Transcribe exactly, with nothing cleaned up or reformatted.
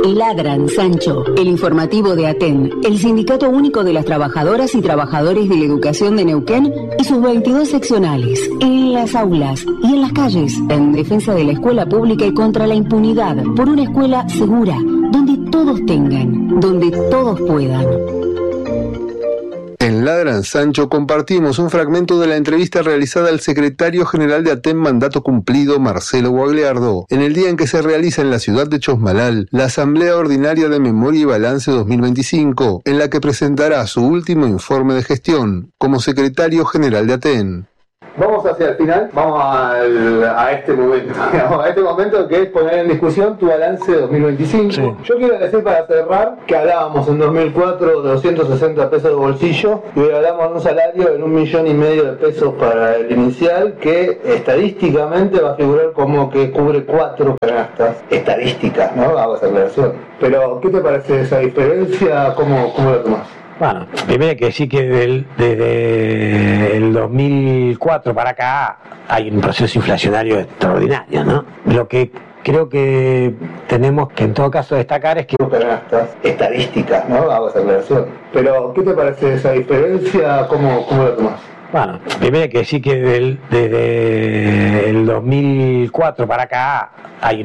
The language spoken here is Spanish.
Ladran, Sancho, el informativo de ATEN, el Sindicato Único de las Trabajadoras y Trabajadores de la Educación de Neuquén y sus veintidós seccionales, en las aulas y en las calles, en defensa de la escuela pública y contra la impunidad, por una escuela segura, donde todos tengan, donde todos puedan. En Ladran, Sancho compartimos un fragmento de la entrevista realizada al secretario general de ATEN Mandato Cumplido, Marcelo Guagliardo, en el día en que se realiza en la ciudad de Chosmalal la Asamblea Ordinaria de Memoria y Balance dos mil veinticinco, en la que presentará su último informe de gestión como secretario general de ATEN. Vamos hacia el final, vamos al, a este momento, digamos, a este momento que es poner en discusión tu balance dos mil veinticinco. Sí. Yo quiero decir para cerrar que hablábamos en dos mil cuatro de doscientos sesenta pesos de bolsillo y hoy hablamos de un salario en un millón y medio de pesos para el inicial que estadísticamente va a figurar como que cubre cuatro canastas estadísticas, ¿no? Hago esa aclaración. Pero, ¿qué te parece esa diferencia? ¿Cómo, cómo la tomás? Bueno, primero hay que decir que desde el, desde el dos mil cuatro para acá hay un proceso inflacionario extraordinario, ¿no? Lo que creo que tenemos que en todo caso destacar es que... Canastas estadísticas, ¿no? Hago esa aclaración. Pero, ¿qué te parece esa diferencia? ¿Cómo, cómo la tomás? Bueno, primero hay que decir que desde el, desde el dos mil cuatro para acá hay